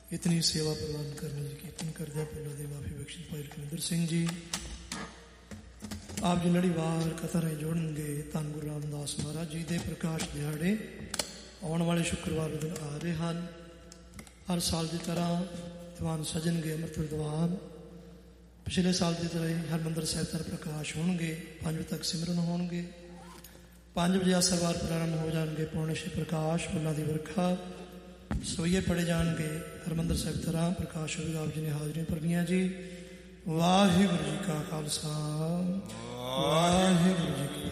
इतनी सेवा प्रदान करने जी कीर्तन करदे पहलों दे माफी बख्शिश भाई लखविंदर सिंह जी आप जी लड़ीवार कतारें जोड़नगे धन गुरु रामदास महाराज जी दे प्रकाश दिहाड़े आने वाले शुक्रवार दिन आ रहे हैं। हर साल की तरह दीवान सजनगे अमृत विद्वान पिछले साल की तरह ही हरमंदिर साहिब का प्रकाश होंगे 5 बजे तक सिमरन होंगे 5 बजे सरवार प्रारंभ हो जाएंगे पौने 6 प्रकाश फुलों की वर्खा सोईए पढ़े जाएंगे हरमंदिर साहिब तरह प्रकाश होगा। आप जी ने हाजरियां भरनिया जी। वाहिगुरू जी का खालसा वाहिगुरू जी की